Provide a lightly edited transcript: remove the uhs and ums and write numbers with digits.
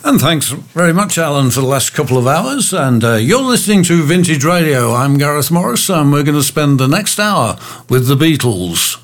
And thanks very much, Alan, for the last couple of hours. And you're listening to Vintage Radio. I'm Gareth Morris, and we're going to spend the next hour with the Beatles.